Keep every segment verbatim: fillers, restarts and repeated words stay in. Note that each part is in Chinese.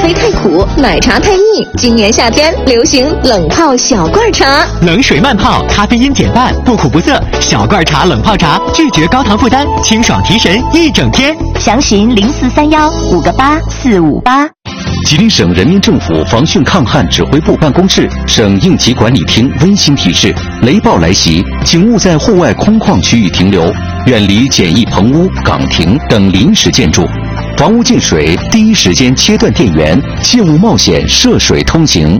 啡太苦，奶茶太腻。今年夏天流行冷泡小罐茶， 冷水慢泡，咖啡因减半，不苦不涩。小罐茶冷泡茶，拒绝高糖负担，清爽提神一整天。 详询零四三幺五个八四五八。 吉林省人民政府防汛抗旱指挥部办公室、省应急管理厅温馨提示：雷暴来袭，请勿在户外空旷区域停留，远离简易棚屋、岗亭等临时建筑。房屋进水，第一时间切断电源，切勿冒险涉水通行。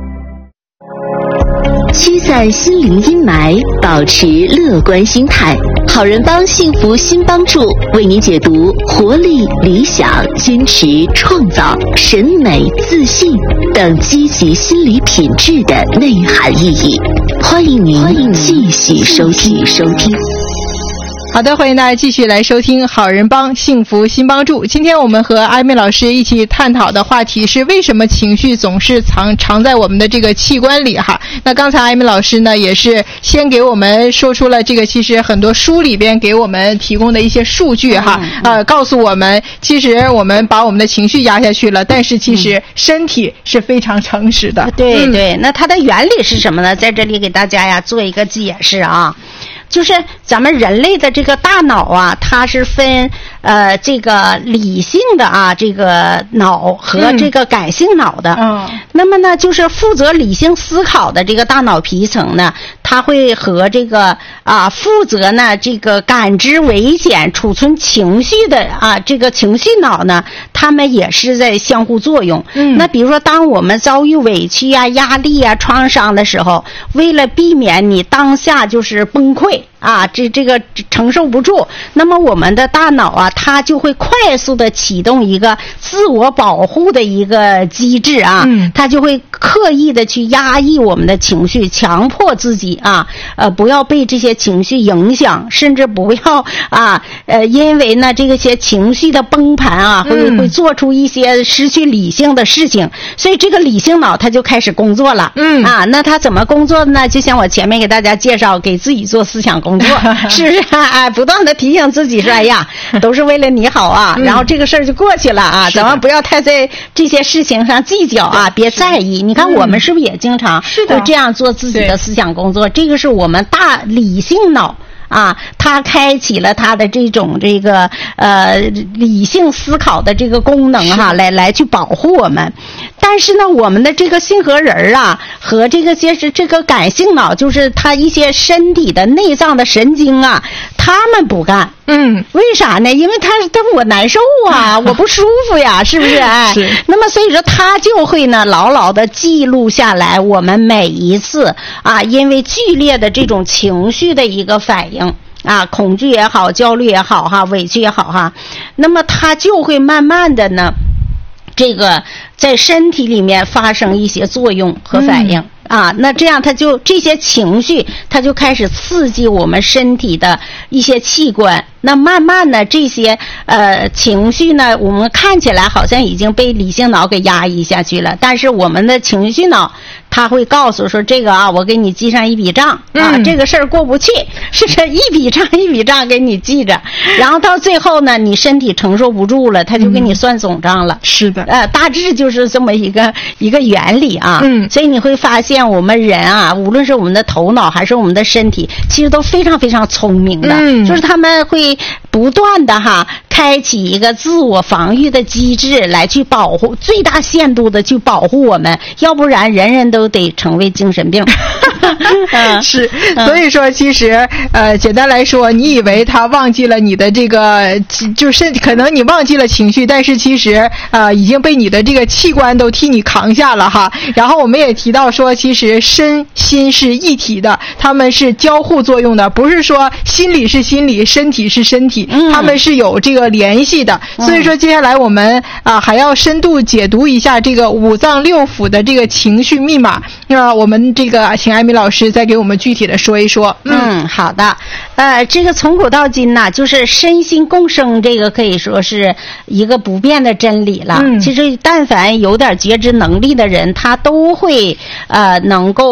驱散心灵阴霾，保持乐观心态。好人帮幸福新帮助为您解读活力、理想、坚持、创造、审美、自信等积极心理品质的内涵意义。欢迎您继续收听收听。 好的，欢迎大家继续来收听好人帮幸福新帮助。今天我们和艾米老师一起探讨的话题是为什么情绪总是藏藏在我们的这个器官里哈。那刚才艾米老师呢也是先给我们说出了这个其实很多书里边给我们提供的一些数据哈，呃告诉我们其实我们把我们的情绪压下去了，但是其实身体是非常诚实的。 对对，那它的原理是什么呢？在这里给大家呀做一个解释啊。就是咱们人类的这个大脑啊，它是分呃这个理性的啊这个脑和这个感性脑的。嗯。那么呢，就是负责理性思考的这个大脑皮层呢，它会和这个啊负责呢这个感知危险、储存情绪的啊这个情绪脑呢，它们也是在相互作用。嗯。那比如说，当我们遭遇委屈啊、压力啊、创伤的时候，为了避免你当下就是崩溃。啊，这这个承受不住，那么我们的大脑啊，它就会快速的启动一个自我保护的一个机制啊，嗯，它就会刻意的去压抑我们的情绪，强迫自己啊，呃，不要被这些情绪影响，甚至不要啊，呃，因为呢这个些情绪的崩盘啊，会会做出一些失去理性的事情，所以这个理性脑它就开始工作了，嗯啊，那它怎么工作呢？就像我前面给大家介绍，给自己做思想工作。工作是不是啊？哎，不断的提醒自己说，哎呀，都是为了你好啊，然后这个事儿就过去了啊，咱们不要太在这些事情上计较啊，别在意。你看我们是不是也经常会这样做自己的思想工作？这个是我们大理性脑。啊，他开启了他的这种这个呃理性思考的这个功能哈，来来去保护我们。但是呢，我们的这个性格人啊和这个些是这个感性脑，就是他一些身体的内脏的神经啊，他们不干。嗯，为啥呢？因为他他我难受啊，我不舒服呀，是不是？哎，是。那么所以说他就会呢牢牢的记录下来我们每一次啊，因为剧烈的这种情绪的一个反应。啊，恐惧也好，焦虑也好，哈，委屈也好，哈，那么它就会慢慢的呢，这个在身体里面发生一些作用和反应。嗯啊，那这样他就这些情绪，他就开始刺激我们身体的一些器官。那慢慢的这些呃情绪呢，我们看起来好像已经被理性脑给压抑下去了，但是我们的情绪脑他会告诉说，这个啊，我给你记上一笔账啊，嗯、这个事儿过不去，是这一笔账一笔账给你记着，然后到最后呢，你身体承受不住了，他就给你算总账了。嗯、是的，呃，大致就是这么一个一个原理啊。嗯，所以你会发现。我们人啊，无论是我们的头脑还是我们的身体，其实都非常非常聪明的，嗯、就是他们会不断的哈开启一个自我防御的机制，来去保护，最大限度的去保护我们，要不然人人都得成为精神病。嗯、 是，所以说其实呃，简单来说，你以为他忘记了你的这个，就是可能你忘记了情绪，但是其实呃已经被你的这个器官都替你扛下了哈。然后我们也提到说，其实身心是一体的，他们是交互作用的，不是说心理是心理，身体是身体，嗯、他们是有这个联系的。嗯、所以说接下来我们啊、呃、还要深度解读一下这个五脏六腑的这个情绪密码。那我们这个请艾米老师再给我们具体的说一说。 嗯，嗯好的。呃，这个从古到今呐，就是身心共生，这个可以说是一个不变的真理了。嗯，其实但凡有点觉知能力的人，他都会呃能够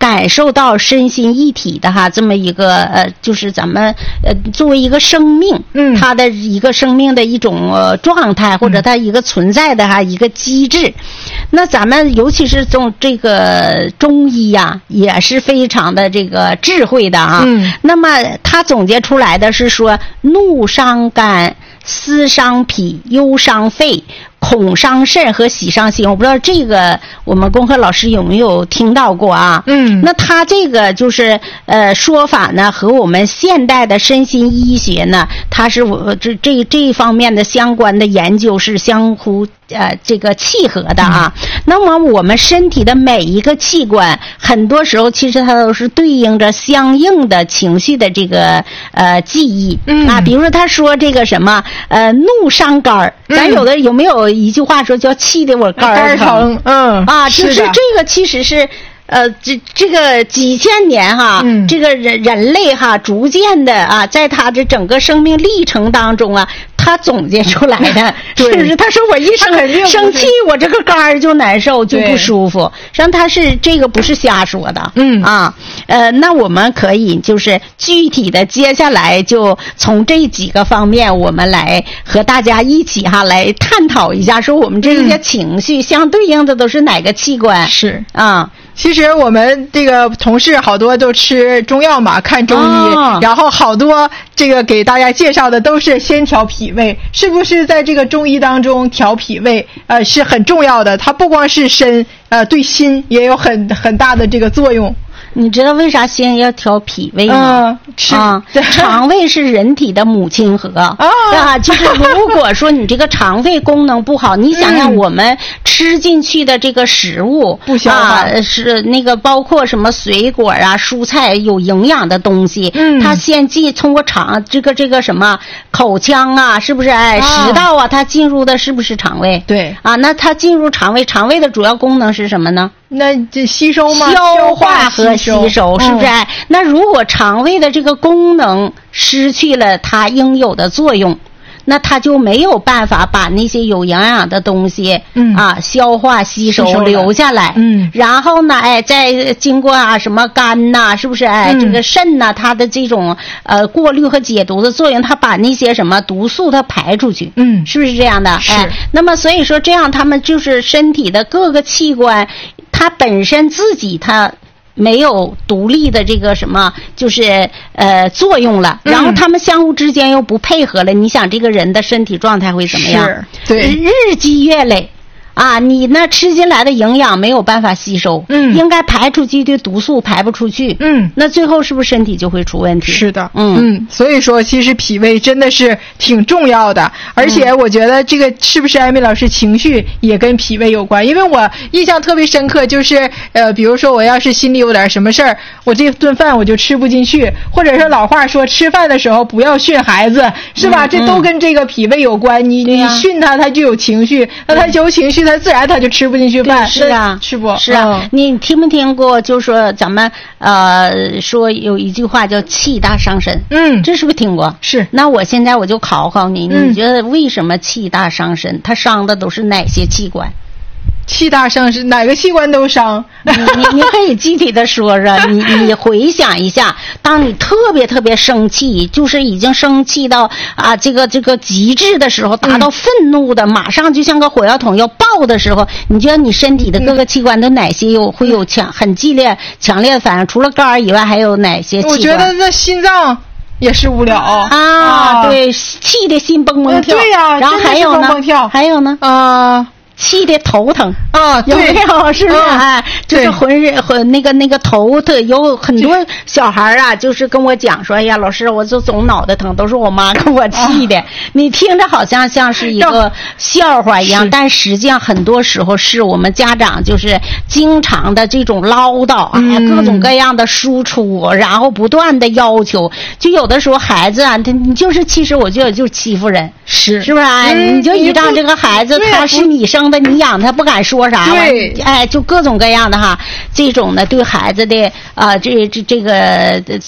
感受到身心一体的哈这么一个呃，就是咱们呃作为一个生命， 嗯， 它的一个生命的一种呃状态，或者它一个存在的哈一个机制。那咱们尤其是从这个中医呀、啊，也是非常的这个智慧的啊。 嗯， 那么他总结出来的是说，怒伤肝，思伤脾，忧伤肺，恐伤肾和喜伤心。我不知道这个我们龚和老师有没有听到过啊？ 嗯， 那他这个就是呃说法呢，和我们现代的身心医学呢，它是我这这这一方面的相关的研究是相互呃这个契合的啊。嗯、那么我们身体的每一个器官，很多时候其实它都是对应着相应的情绪的这个呃记忆。嗯啊，比如说他说这个什么呃怒伤肝儿，咱有的有没有一句话说叫气得我肝儿疼？ 嗯啊，就是这个其实是。呃，这这个几千年哈，嗯、这个人人类哈，逐渐的啊，在他的整个生命历程当中啊，他总结出来的，是不是？他说我一生生气，我这个肝儿就难受，就不舒服。实际上他是这个不是瞎说的，嗯啊，呃，那我们可以就是具体的，接下来就从这几个方面，我们来和大家一起哈来探讨一下，说我们这些情绪相对应的都是哪个器官？ 是啊。 其实我们这个同事好多都吃中药嘛，看中医，哦、然后好多这个给大家介绍的都是先调脾胃，是不是在这个中医当中调脾胃呃是很重要的？它不光是身，呃对心也有很很大的这个作用。 你知道为啥先要调脾胃吗？ 嗯，是啊，肠胃是人体的母亲河啊，啊，就是如果说你这个肠胃功能不好，你想想我们吃进去的这个食物不消化， 啊，是那个包括什么水果啊、蔬菜有营养的东西，嗯，它先进通过肠这个这个什么口腔啊，是不是？哎，食道啊，它进入的是不是肠胃？ 对啊，那它进入肠胃，肠胃的主要功能是什么呢？ 那这吸收吗？ 消化和吸收，是不是？嗯、那如果肠胃的这个功能失去了它应有的作用，那它就没有办法把那些有营养的东西，嗯啊消化吸收留下来，嗯，然后呢，哎，再经过啊什么肝呐、啊，是不是？哎，嗯、这个肾呐、啊，它的这种呃过滤和解毒的作用，它把那些什么毒素它排出去，嗯，是不是这样的？ 是。 哎，那么所以说这样，他们就是身体的各个器官，它本身自己它。没有独立的这个什么，就是呃作用了，然后他们相互之间又不配合了，嗯、你想这个人的身体状态会怎么样？ 是，对， 日积月累。啊，你那吃进来的营养没有办法吸收，嗯，应该排出去的毒素排不出去，嗯，那最后是不是身体就会出问题？ 是的，嗯嗯，所以说其实脾胃真的是挺重要的，而且我觉得这个是不是艾米老师情绪也跟脾胃有关？因为我印象特别深刻，就是呃，比如说我要是心里有点什么事儿，我这顿饭我就吃不进去，或者是老话说吃饭的时候不要训孩子，是吧？嗯、这都跟这个脾胃有关。你你训他，他就有情绪，那他有情绪。他自然他就吃不进去饭， 是啊， 是不？ 是啊，嗯、你听没听过？就说咱们呃说有一句话叫气大伤身，嗯，这是不是听过？ 是。 那我现在我就考考你，嗯、你觉得为什么气大伤身？它伤的都是哪些器官？ 气大伤是哪个器官都伤， 你你你可以具体的说说，你你回想一下，当你特别特别生气，就是已经生气到啊这个这个极致的时候，达到愤怒的，嗯、马上就像个火药桶要爆的时候，你觉得你身体的各个器官都哪些有会有强很激烈强烈的反应？除了肝儿以外，还有哪些器官？ 我觉得那心脏也是无聊啊，啊对，气的心蹦蹦跳， 对呀，啊， 然后还有呢， 蹦蹦跳还有呢， 啊。 气的头疼啊， 有没有？是不是？哎、 嗯， 就是浑身浑那个那个头的，有很多小孩啊，就是跟我讲说，哎呀，老师，我就总脑袋疼，都是我妈给我气的。啊、你听着好像像是一个笑话一样，但实际上很多时候是我们家长就是经常的这种唠叨，哎呀，各种各样的输出，然后不断的要求，就有的时候孩子啊，他你就是其实我觉得就欺负人， 是是不是？哎， 嗯、 你就依仗这个孩子，他是你生。你养他不敢说啥， 对， 哎，就各种各样的哈，这种呢对孩子的啊、呃，这这这个打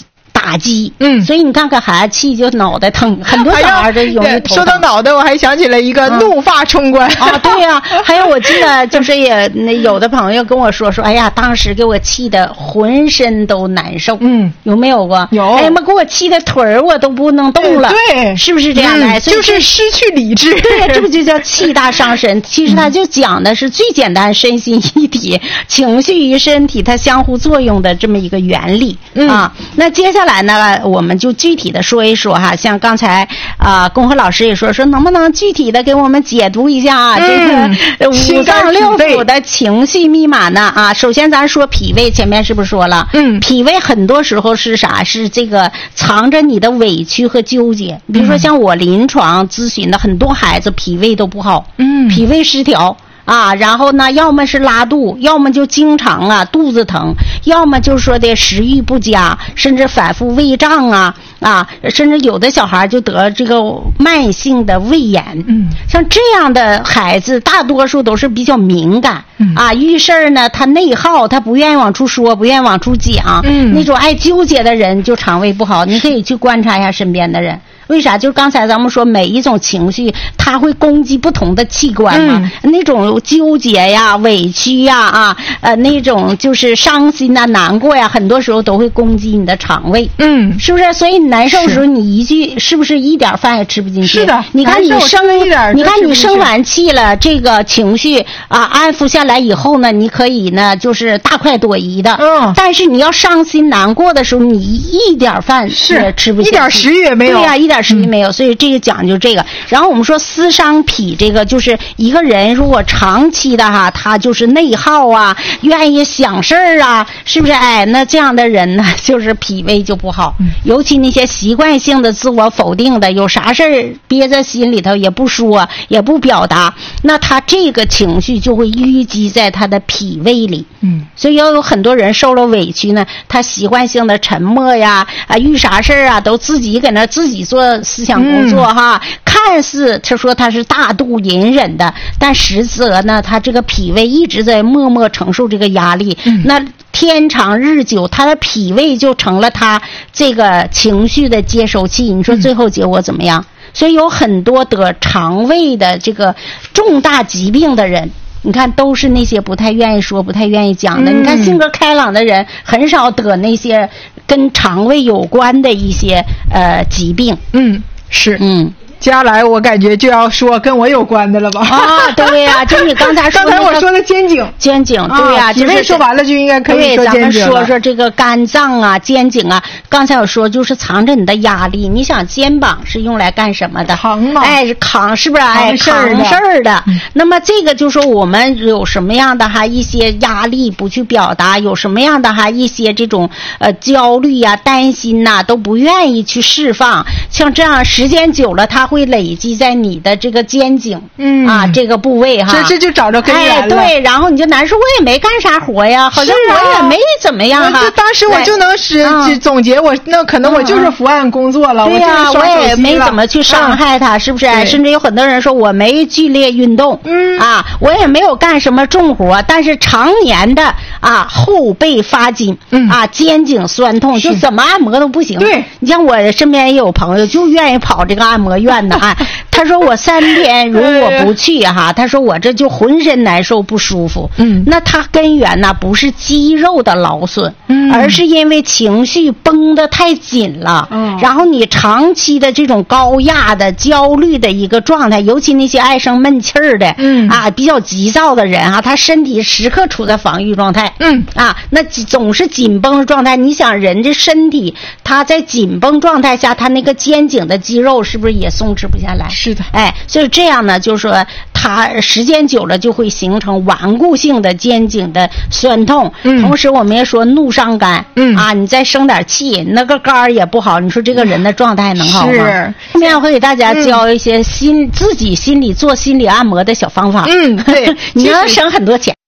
打击。 嗯， 所以你看看孩子气就脑袋疼，很多小孩都容易头疼。 说到脑袋，我还想起来一个怒发冲冠、 嗯、啊，对呀、啊，还有我记得就是也那有的朋友跟我说说，哎呀，当时给我气的浑身都难受。 嗯， 有没有过？ 有。 哎呀妈，给我气的腿儿我都不能动了。 对， 是不是这样的？ 嗯、就是失去理智。 对呀，这不就叫气大伤身？其实它就讲的是最简单，身心一体，情绪与身体它相互作用的这么一个原理、嗯、啊。那接下来呢，我们就具体的说一说哈，像刚才啊，龚和老师也说说，能不能具体的给我们解读一下啊、嗯、这个五脏六腑的情绪密码呢？啊，首先咱说脾胃，前面是不是说了？嗯，脾胃很多时候是啥？是这个藏着你的委屈和纠结。比如说像我临床咨询的很多孩子，脾胃都不好，嗯，脾胃失调。啊，然后呢，要么是拉肚，要么就经常啊肚子疼，要么就说的食欲不佳，甚至反复胃胀啊啊，甚至有的小孩就得这个慢性的胃炎。嗯，像这样的孩子，大多数都是比较敏感、嗯、啊，遇事儿呢他内耗，他不愿意往出说，不愿意往出讲。嗯，那种爱纠结的人就肠胃不好，你可以去观察一下身边的人。为啥？就是刚才咱们说，每一种情绪它会攻击不同的器官嘛、嗯、那种纠结呀、委屈呀啊呃那种就是伤心呐、难过呀，很多时候都会攻击你的肠胃。嗯，是不是？所以你难受的时候，你一句是不是一点饭也吃不进去？ 是的。 你看你生你看你生完气了，这个情绪啊安抚下来以后呢，你可以呢就是大快朵颐的。嗯。但是你要伤心难过的时候，你一点饭也吃不进去， 一点食欲也没有。 对呀，一点。食欲没有，所以这个讲究这个。然后我们说思伤脾，这个就是一个人如果长期的哈，他就是内耗啊，愿意想事儿啊，是不是？哎，那这样的人呢，就是脾胃就不好。嗯、尤其那些习惯性的自我否定的，有啥事儿憋在心里头也不说，也不表达，那他这个情绪就会淤积在他的脾胃里。嗯，所以要有很多人受了委屈呢，他习惯性的沉默呀，啊，遇啥事儿啊，都自己搁那自己做思想工作哈、嗯，看似他说他是大度隐忍的，但实则呢，他这个脾胃一直在默默承受这个压力。嗯、那天长日久，他的脾胃就成了他这个情绪的接收器。你说最后结果怎么样？嗯、所以有很多得肠胃的这个重大疾病的人。你看，都是那些不太愿意说、不太愿意讲的。嗯、你看，性格开朗的人很少得那些跟肠胃有关的一些呃疾病。嗯， 是， 嗯。 接下来我感觉就要说跟我有关的了吧？ 啊，对呀、啊，就是你刚才说、那个、 刚才我说的肩颈， 肩颈，对呀、啊， 脾胃说完了就应该可以说肩颈了。 咱们说说这个肝脏啊、肩颈啊。刚才我说就是藏着你的压力。你想，肩膀是用来干什么的？ 扛嘛。 哎，扛是不是？哎，扛事儿的。嗯、那么这个就说我们有什么样的哈一些压力不去表达，有什么样的哈一些这种呃焦虑呀、啊、担心呐、啊，都不愿意去释放。像这样时间久了，它会累积在你的这个肩颈，嗯啊，这个部位哈， 这这就找着根源了。 哎，对，然后你就难受，我也没干啥活呀，好像我也没怎么样哈。 就当时我就能是、嗯、总结我，那可能我就是伏案工作了。 对呀、啊， 我, 我也没怎么去伤害他，嗯、是不是？甚至有很多人说我没剧烈运动，嗯啊，我也没有干什么重活，但是常年的啊后背发紧，嗯啊肩颈酸痛，就怎么按摩都不行。 对， 你像我身边也有朋友就愿意跑这个按摩院的啊。他说我三天如果不去哈，他说我这就浑身难受不舒服。嗯，那他根源呢不是肌肉的劳损，嗯，而是因为情绪绷得太紧了。嗯，然后你长期的这种高压的焦虑的一个状态，尤其那些爱生闷气儿的，嗯啊，比较急躁的人啊，他身体时刻处在防御状态。嗯啊，那总是紧绷的状态。你想人的身体，他在紧绷状态下，他那个肩颈的肌肉是不是也松弛不下来？ 是的， 哎，所以这样呢，就是说它时间久了就会形成顽固性的肩颈的酸痛。嗯，同时我们也说怒伤肝。嗯啊，你再生点气，那个肝也不好。你说这个人的状态能好吗？是。今天我会给大家教一些心、嗯、自己心理做心理按摩的小方法。嗯，对，你能省很多钱。